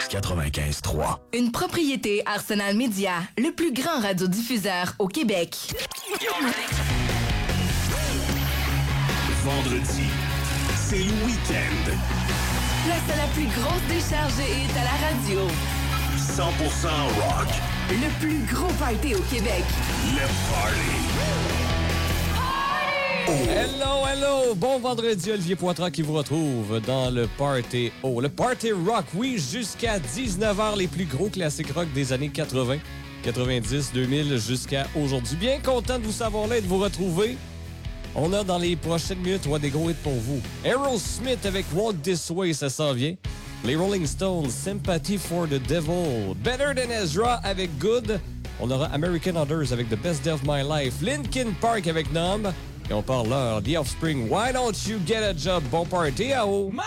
95.3. Une propriété Arsenal Média, le plus grand radiodiffuseur au Québec. Vendredi, c'est le week-end. Place à la plus grosse décharge est à la radio. 100% rock. Le plus gros party au Québec. Le party. Hello! Bon vendredi, Olivier Poitras qui vous retrouve dans le Party O. Le Party Rock, oui, jusqu'à 19h, les plus gros classiques rock des années 80, 90, 2000 jusqu'à aujourd'hui. Bien content de vous savoir là et de vous retrouver. On a dans les prochaines minutes des gros hits pour vous. Aerosmith avec Walk This Way, ça s'en vient. Les Rolling Stones, Sympathy for the Devil. Better Than Ezra avec Good. On aura American Others avec The Best Day of My Life. Linkin Park avec Numb. Et on parle là, The Offspring, Why Don't You Get a Job? Bon party à haut!